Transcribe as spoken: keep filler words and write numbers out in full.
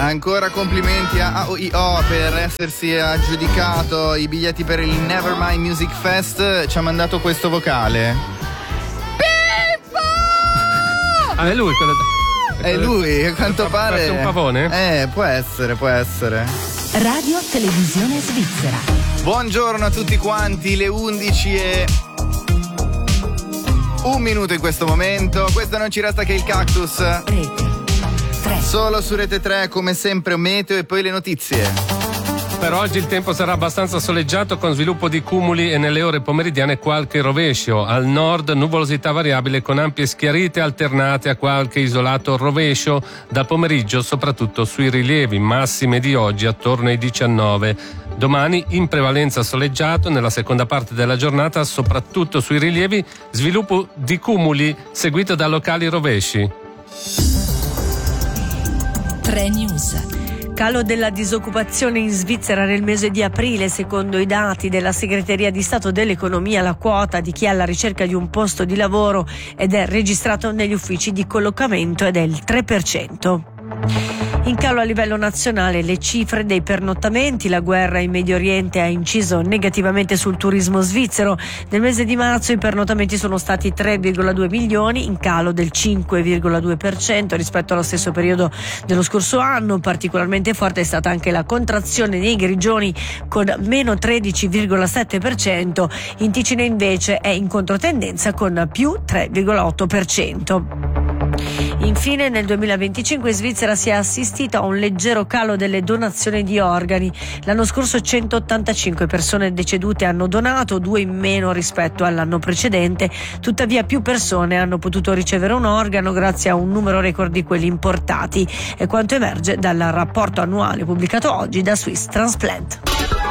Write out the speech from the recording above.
Ancora complimenti a A O I O per essersi aggiudicato i biglietti per il Nevermind Music Fest. Ci ha mandato questo vocale. Pippo! Ah, è lui quello. È lui, a quanto pare. È un pavone? Eh, può essere, può essere. Radio Televisione Svizzera. Buongiorno a tutti quanti, le undici e un minuto in questo momento. Questo non ci resta che il Cactus. Rete tre. Solo su Rete tre, come sempre, meteo e poi le notizie. Per oggi il tempo sarà abbastanza soleggiato con sviluppo di cumuli e nelle ore pomeridiane qualche rovescio. Al nord nuvolosità variabile con ampie schiarite alternate a qualche isolato rovescio. Dal pomeriggio soprattutto sui rilievi, massime di oggi attorno ai diciannove. Domani in prevalenza soleggiato, nella seconda parte della giornata soprattutto sui rilievi sviluppo di cumuli seguito da locali rovesci. tre News. Calo della disoccupazione in Svizzera nel mese di aprile. Secondo i dati della Segreteria di Stato dell'Economia, la quota di chi è alla ricerca di un posto di lavoro ed è registrato negli uffici di collocamento è del tre per cento. In calo a livello nazionale le cifre dei pernottamenti. La guerra in Medio Oriente ha inciso negativamente sul turismo svizzero. Nel mese di marzo i pernottamenti sono stati tre virgola due milioni, in calo del cinque virgola due per cento rispetto allo stesso periodo dello scorso anno. Particolarmente forte è stata anche la contrazione nei Grigioni con meno tredici virgola sette per cento. In Ticino invece è in controtendenza con più tre virgola otto per cento. Infine nel duemilaventicinque in Svizzera si è assistito a un leggero calo delle donazioni di organi. L'anno scorso centottantacinque persone decedute hanno donato, due in meno rispetto all'anno precedente. Tuttavia più persone hanno potuto ricevere un organo grazie a un numero record di quelli importati. È quanto emerge dal rapporto annuale pubblicato oggi da Swiss Transplant.